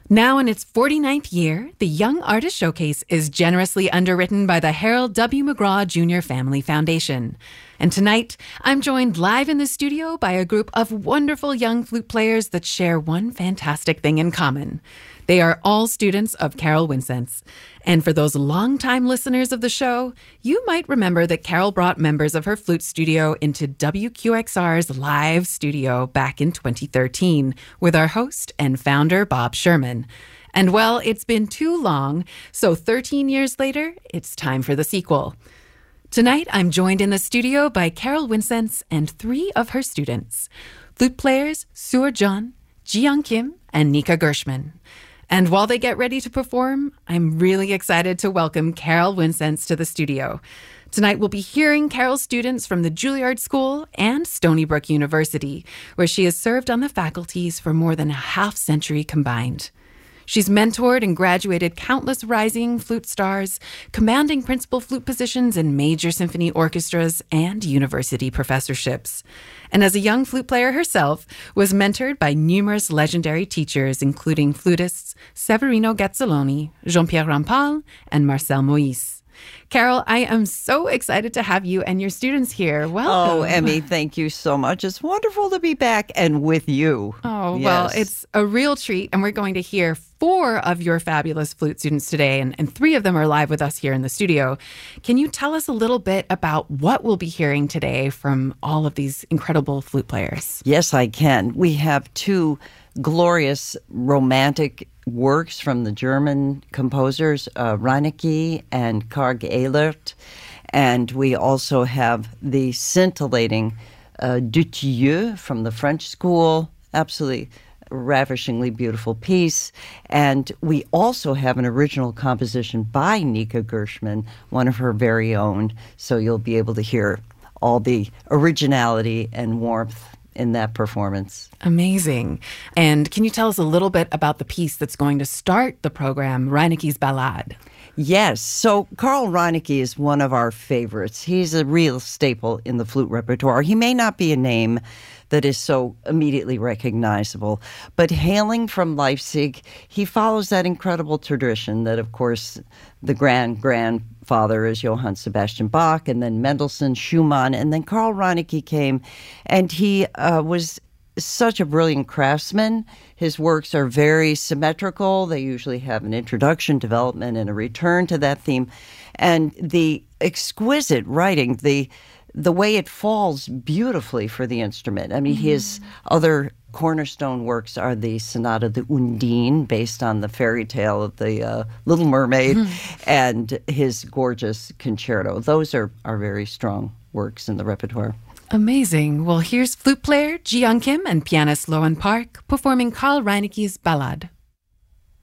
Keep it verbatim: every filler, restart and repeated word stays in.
Now in its forty-ninth year, the Young Artist Showcase is generously underwritten by the Harold W. McGraw Junior Family Foundation. And tonight, I'm joined live in the studio by a group of wonderful young flute players that share one fantastic thing in common. They are all students of Carol Wincenz. And for those longtime listeners of the show, you might remember that Carol brought members of her flute studio into W Q X R's live studio back in twenty thirteen with our host and founder, Bob Sherman. And well, it's been too long, so thirteen years later, it's time for the sequel. Tonight, I'm joined in the studio by Carol Wincenz and three of her students, flute players Suor Jeon, Ji-young Kim, and Nika Gershman. And while they get ready to perform, I'm really excited to welcome Carol Wincenz to the studio. Tonight, we'll be hearing Carol's students from the Juilliard School and Stony Brook University, where she has served on the faculties for more than a half century combined. She's mentored and graduated countless rising flute stars, commanding principal flute positions in major symphony orchestras and university professorships. And as a young flute player herself, was mentored by numerous legendary teachers, including flutists Severino Gazzoloni, Jean-Pierre Rampal, and Marcel Moïse. Carol, I am so excited to have you and your students here. Welcome. Oh, Emmy, thank you so much. It's wonderful to be back and with you. Oh, yes. Well, it's a real treat. And we're going to hear four of your fabulous flute students today, and, and three of them are live with us here in the studio. Can you tell us a little bit about what we'll be hearing today from all of these incredible flute players? Yes, I can. We have two glorious romantic works from the German composers, uh, Reinecke and Karg Ehlert. And we also have the scintillating uh, Dutilleux from the French school, absolutely ravishingly beautiful piece. And we also have an original composition by Nika Gershman, one of her very own. So you'll be able to hear all the originality and warmth in that performance. Amazing. And can you tell us a little bit about the piece that's going to start the program, Reinecke's Ballade? Yes. So Carl Reinecke is one of our favorites. He's a real staple in the flute repertoire. He may not be a name that is so immediately recognizable, but hailing from Leipzig, he follows that incredible tradition that, of course, the grand-grandfather is Johann Sebastian Bach, and then Mendelssohn, Schumann, and then Carl Reinecke came, and he uh, was such a brilliant craftsman. His works are very symmetrical. They usually have an introduction, development, and a return to that theme. And the exquisite writing, the the way it falls beautifully for the instrument. I mean, mm-hmm. his other cornerstone works are the Sonata de Undine, based on the fairy tale of the uh, Little Mermaid, mm-hmm. and his gorgeous concerto. Those are, are very strong works in the repertoire. Amazing. Well, here's flute player Ji-young Kim and pianist Loan Park performing Carl Reinecke's Ballade.